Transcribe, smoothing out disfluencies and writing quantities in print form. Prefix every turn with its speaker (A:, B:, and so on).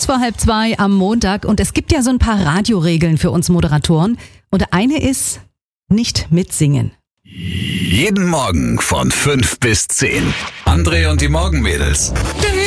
A: 2 am Montag und es gibt ja so ein paar Radioregeln für uns Moderatoren und eine ist, nicht mitsingen.
B: Jeden Morgen von 5 bis 10. André und die Morgenmädels.